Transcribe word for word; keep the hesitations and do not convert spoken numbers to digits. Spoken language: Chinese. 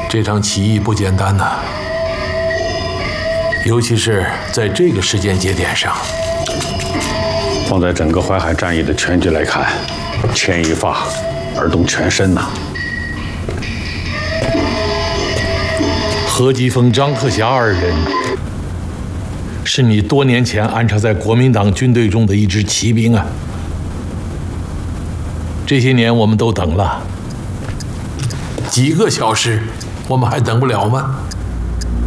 这场起义不简单呐，尤其是在这个时间节点上。 放在整个淮海战役的全局来看，牵一发而动全身呐。 何基凤、张克侠二人，是你多年前安插在国民党军队中的一支骑兵啊。这些年我们都等了，几个小时，我们还等不了吗？